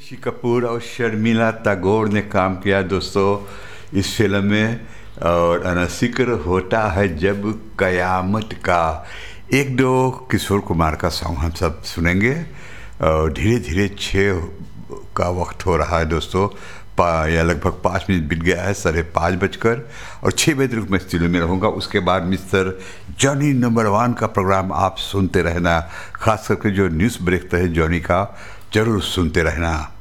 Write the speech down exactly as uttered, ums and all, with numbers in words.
ऋषि कपूर और शर्मिला टैगोर ने काम किया दोस्तों इस फिल्म में। और अनसिक्र होता है जब कयामत का एक दो किशोर कुमार का सॉन्ग हम सब सुनेंगे। और धीरे धीरे छः का वक्त हो रहा है दोस्तों, पा या लगभग पाँच मिनट बीत गया है, साढ़े पाँच बजकर और छः बजे तक मैं स्टूडियो में रहूँगा। उसके बाद मिस्टर जॉनी नंबर वन का प्रोग्राम आप सुनते रहना, खास करके जो न्यूज़ ब्रेक है जॉनी का, ज़रूर सुनते रहना।